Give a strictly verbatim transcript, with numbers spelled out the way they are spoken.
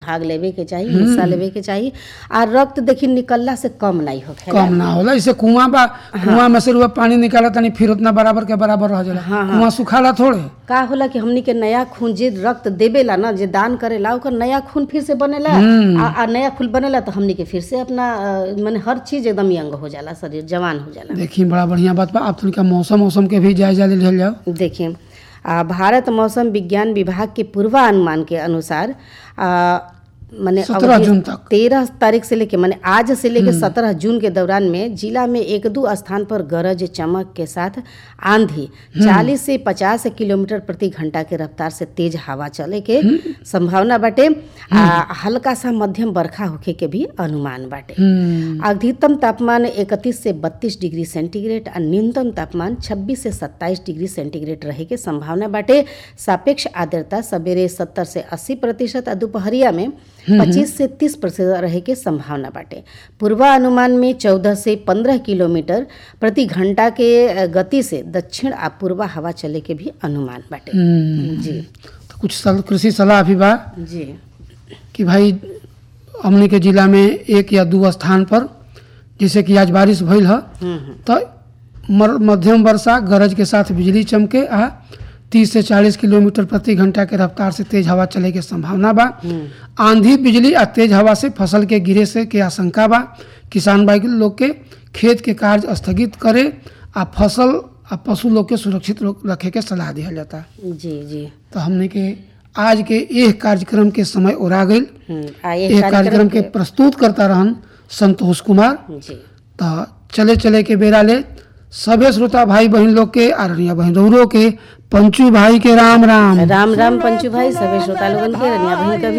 भाग लेवे के चाहिए, हिस्सा लेवे के चाहिए। और रक्त देखी निकलला से कम नहीं होखे, कम ना होला। इसे कुआं बा, कुआं में से रुआ पानी निकाला तनी फिर उतना बराबर के बराबर रह जाला। हाँ, हाँ। कुआं सुखाला थोड़े। का होला कि हमनी के नया खून जे रक्त देवेला ना, जे दान करेला, ओकर नया खून फिर से बनेला। आ, आ नया खून बनेला तो हमनी के फिर से अपना माने हर चीज एकदम यंग हो जाला, शरीर जवान हो जाला। देखिए बड़ा बढ़िया बात बा। आप तनिका मौसम मौसम के भी जायजा ले लिहल जाओ। देखिए आ, भारत मौसम विज्ञान विभाग के पूर्वानुमान के अनुसार आ, माने सत्रह जून तक तेरह तारीख से लेके माने आज से लेके सत्रह जून के दौरान में जिला में एक दो स्थान पर गरज चमक के साथ आंधी चालीस से पचास किलोमीटर प्रति घंटा के रफ्तार से तेज हवा चले के संभावना बाटे। आ, हल्का सा मध्यम बरखा होखे के भी अनुमान बाटे। अधिकतम तापमान इकतीस से बत्तीस डिग्री सेंटीग्रेड और न्यूनतम तापमान छब्बीस से सत्ताईस डिग्री सेंटीग्रेड रहे के संभावना बाटे। सापेक्ष आर्द्रता सवेरे सत्तर से अस्सी प्रतिशत और दोपहरिया में पच्चीस से तीस प्रतिशत रहे के संभावना बाटे। पूर्वानुमान में चौदह से पंद्रह किलोमीटर प्रति घंटा के गति से दक्षिण आ पूर्वा हवा चले के भी अनुमान बाटे। जी तो कुछ सल, कृषि सलाह भी बा जी कि भाई हमने के जिला में एक या दो स्थान पर जैसे कि आज बारिश भइल है तो मध्यम वर्षा गरज के साथ बिजली चमके आ तीस से चालीस किलोमीटर प्रति घंटा के रफ्तार से तेज हवा चले के संभावना बा। आंधी बिजली और तेज हवा से फसल के गिरे से के आशंका बा। किसान भाई लोग के खेत के कार्य स्थगित करे आ फसल आ पशु लोग के सुरक्षित रखे के सलाह दिया जाता। जी जी तो हमने के आज के एक कार्यक्रम के समय ओरा गई। एक कार्यक्रम के प्रस्तुत करता रहन संतोष कुमार। तो चले चले के बेरा ले सभे श्रोता भाई बहन लोग के आरनिया बहन रौरो के पंचू भाई के राम राम राम राम पंचू भाई, सभी श्रोता लोगन के रनिया बहन के भी